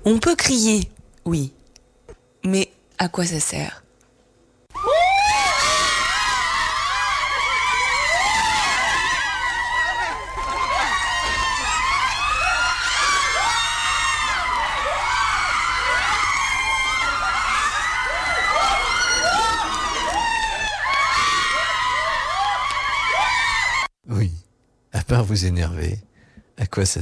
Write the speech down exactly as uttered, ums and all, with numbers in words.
On peut crier, oui. Mais à quoi ça sert ? Oui, à part vous énerver, à quoi ça sert ?